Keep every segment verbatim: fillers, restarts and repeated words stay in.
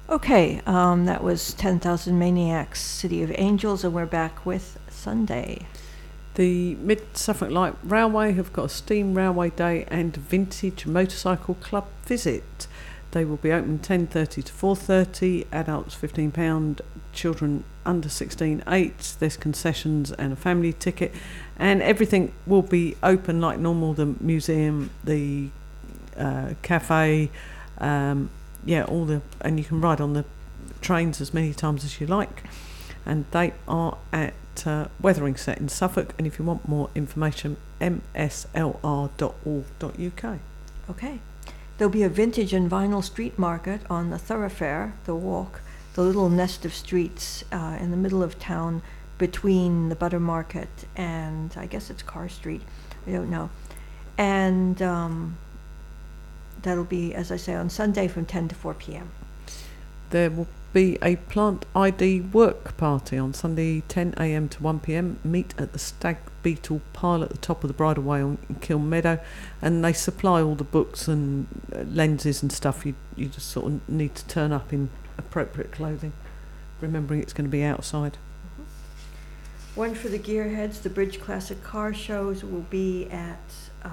Okay, um, that was ten thousand Maniacs, City of Angels, and we're back with Sunday. The Mid-Suffolk Light Railway have got a Steam Railway Day and Vintage Motorcycle Club visit. They will be open ten thirty to four thirty, adults fifteen pounds, children under sixteen, eight. There's concessions and a family ticket, and everything will be open like normal. The museum, the uh, cafe, um, yeah, all the, and you can ride on the trains as many times as you like. And they are at uh, Wetheringset in Suffolk, and if you want more information, m s l r dot org dot u k. Okay. There'll be a vintage and vinyl street market on the thoroughfare, the walk, the little nest of streets uh, in the middle of town between the Butter Market and I guess it's Carr Street. I don't know. And um, that'll be, as I say, on Sunday from ten to four p.m. There will be a plant I D work party on Sunday ten a.m. to one p.m. Meet at the Stag Beetle pile at the top of the Bridleway on Kiln Meadow, and they supply all the books and uh, lenses and stuff. You you just sort of need to turn up in appropriate clothing, remembering it's going to be outside. Mm-hmm. One for the gearheads, the Bridge Classic Car Shows will be at uh,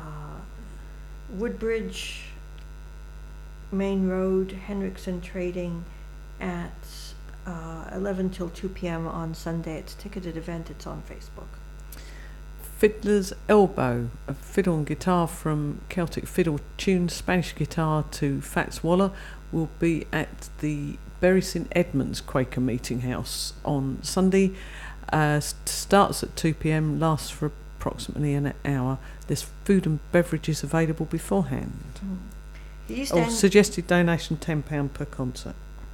Woodbridge, Main Road, Henriksen Trading, at uh, eleven till two p.m. on Sunday. It's a ticketed event. It's on Facebook. Fiddler's Elbow, a fiddle and guitar from Celtic Fiddle Tunes, Spanish guitar to Fats Waller, will be at the Bury St Edmunds Quaker Meeting House on Sunday. Uh, starts at two p.m, lasts for approximately an hour. There's food and beverages available beforehand. Mm. The East oh, Ang- suggested donation ten pounds per concert.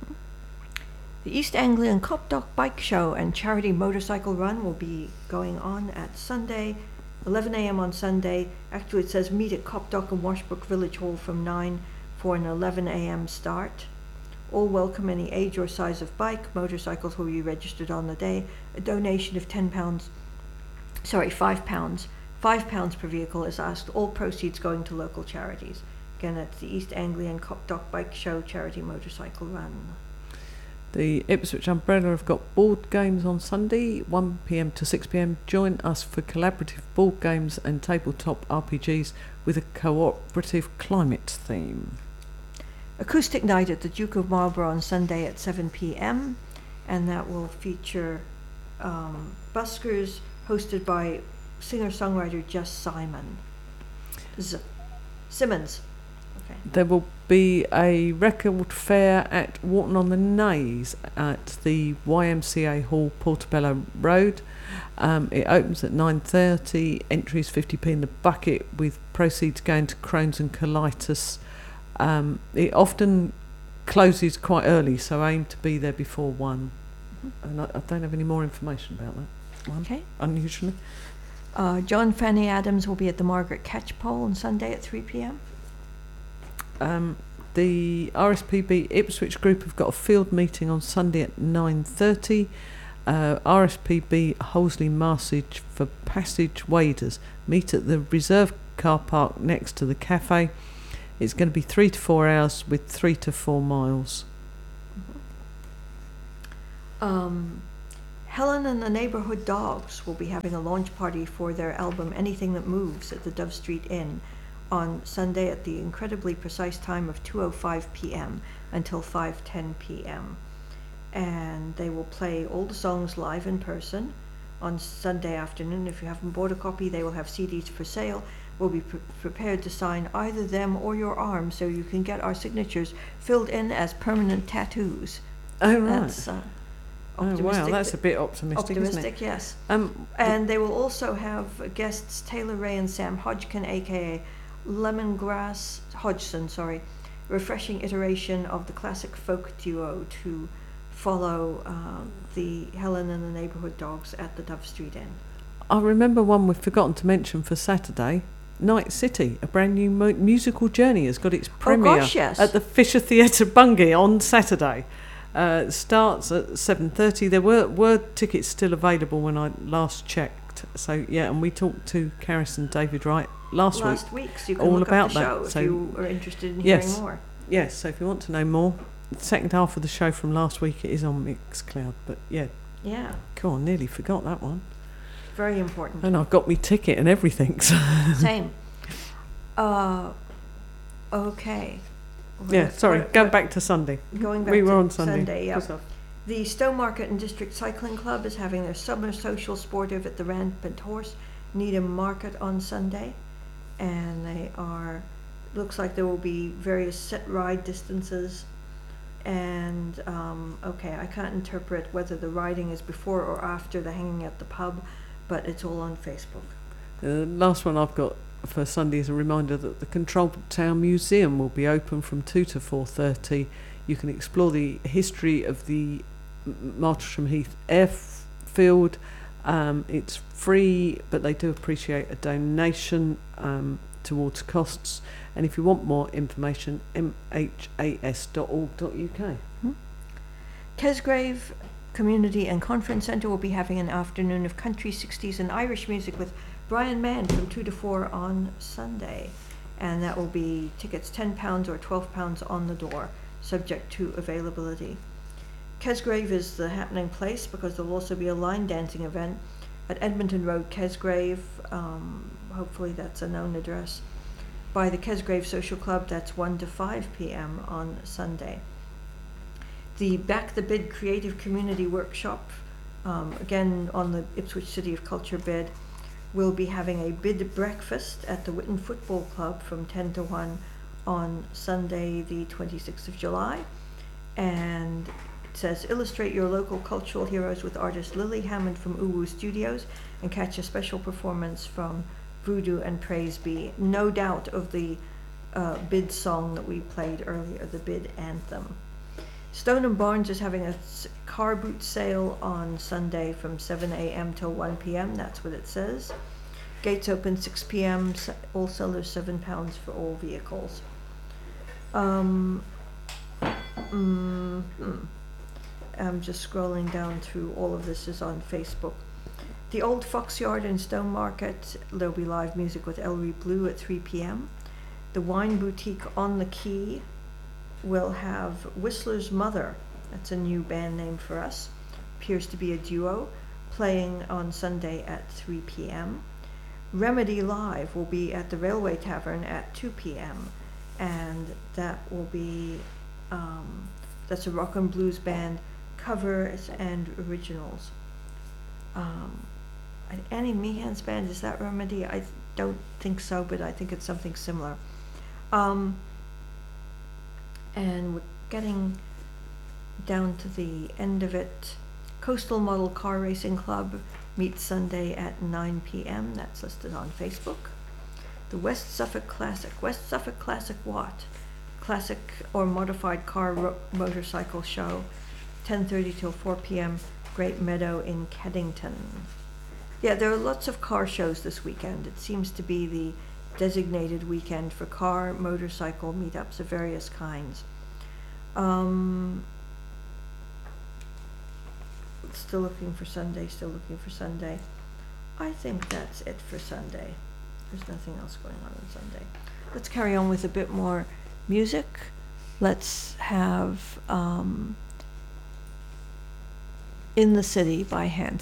The East Anglian Copdock Bike Show and Charity Motorcycle Run will be going on at Sunday, eleven a.m. on Sunday. Actually, it says meet at Copdock and Washbrook Village Hall from nine for an eleven a.m. start. All welcome any age or size of bike. Motorcycles will be registered on the day. A donation of ten pounds, sorry, five pounds, five pounds per vehicle is asked. All proceeds going to local charities. Again, that's the East Anglian Copdock Bike Show, Charity Motorcycle Run. The Ipswich Umbrella have got board games on Sunday, one p.m. to six p.m. Join us for collaborative board games and tabletop R P Gs with a cooperative climate theme. Acoustic night at the Duke of Marlborough on Sunday at seven p.m. and that will feature um, buskers hosted by singer-songwriter Jess Simon. Z- Simmons. Okay. There will be a record fair at Wharton-on-the-Naze at the Y M C A Hall, Portobello Road. Um, it opens at nine thirty. Entries fifty p in the bucket, with proceeds going to Crohn's and colitis. Um, it often closes quite early, so aim to be there before one. Mm-hmm. And I, I don't have any more information about that one, okay. unusually. Uh, John Fanny Adams will be at the Margaret Catchpole on Sunday at three p.m. Um, the R S P B Ipswich group have got a field meeting on Sunday at nine thirty. Uh, R S P B Holsley Marsage for passage waders meet at the reserve car park next to the cafe. It's going to be three to four hours with three to four miles. Mm-hmm. Um, Helen and the Neighbourhood Dogs will be having a launch party for their album Anything That Moves at the Dove Street Inn on Sunday at the incredibly precise time of two oh five p.m. until five ten p.m. And they will play all the songs live in person on Sunday afternoon. If you haven't bought a copy, they will have C Ds for sale. We'll be pre- prepared to sign either them or your arm so you can get our signatures filled in as permanent tattoos. Oh, right. That's, uh, oh, wow, that's a bit optimistic, Optimistic, isn't it? yes. Um, and they will also have guests Taylor Ray and Sam Hodgkin, a k a. Lemongrass Hodgson, sorry, refreshing iteration of the classic folk duo to follow uh, the Helen and the Neighbourhood Dogs at the Dove Street Inn. I remember one we've forgotten to mention for Saturday. Night City, a brand new mo- musical journey, has got its premiere oh gosh, yes. at the Fisher Theatre Bungay on Saturday. Uh, starts at seven thirty. There were, were tickets still available when I last checked. So, yeah, and we talked to Caris and David Wright last, last week. week, so you can all look about up the that. show if so, you are interested in yes, hearing more. Yes, so if you want to know more, the second half of the show from last week, it is on Mixcloud. But yeah, Yeah, cool, I nearly forgot that one. very important. And I've got me ticket and everything. So. Same. Uh, okay. Yeah, What- sorry, what- going what- back to Sunday. Going back We to were on Sunday. Sunday, yeah. Christoph. The Stowmarket and District Cycling Club is having their summer social sportive at the Rampant Horse, Needham Market on Sunday. And they are, looks like there will be various set ride distances. And, um, okay, I can't interpret whether the riding is before or after the hanging at the pub, but it's all on Facebook. The last one I've got for Sunday is a reminder that the Control Town Museum will be open from two to four thirty. You can explore the history of the M- Martlesham Heath airfield. Um, it's free, but they do appreciate a donation um, towards costs. And if you want more information, m h a s dot org dot u k. Kesgrave Community and Conference Centre will be having an afternoon of country, sixties and Irish music with Brian Mann from two to four on Sunday. And that will be tickets ten pounds or twelve pounds on the door, subject to availability. Kesgrave is the happening place because there'll also be a line dancing event at Edmonton Road, Kesgrave. Um, hopefully that's a known address. By the Kesgrave Social Club, that's one to five p.m. on Sunday. The Back the Bid Creative Community Workshop, um, again on the Ipswich City of Culture bid, will be having a bid breakfast at the Witten Football Club from ten to one on Sunday, the twenty-sixth of July. And it says, illustrate your local cultural heroes with artist Lily Hammond from Uwu Studios and catch a special performance from Voodoo and Praise Be. No doubt of the uh, bid song that we played earlier, the bid anthem. Stone and Barnes is having a s- car boot sale on Sunday from seven a.m. till one p.m. That's what it says. Gates open six p.m. s- All sellers seven pounds for all vehicles. Um, mm, hmm. I'm just scrolling down through. All of this is on Facebook. The Old Fox Yard in Stone Market, there'll be live music with Ellery Blue at three p.m. The Wine Boutique on the Quay will have Whistler's Mother, that's a new band name for us, appears to be a duo, playing on Sunday at three p.m. Remedy Live will be at the Railway Tavern at two p.m. and that will be, um, that's a rock and blues band, covers and originals. Um, and Annie Meehan's band, is that Remedy? I don't think so, but I think it's something similar. Um, and we're getting down to the end of it. Coastal Model Car Racing Club meets Sunday at nine p.m. That's listed on Facebook. The West Suffolk Classic. West Suffolk Classic what? Classic or modified car ro- motorcycle show, ten thirty till four p.m. Great Meadow in Keddington. Yeah, there are lots of car shows this weekend. It seems to be the designated weekend for car, motorcycle meetups of various kinds. Um, still looking for Sunday, still looking for Sunday. I think that's it for Sunday. There's nothing else going on on Sunday. Let's carry on with a bit more music. Let's have um, In the City by Hans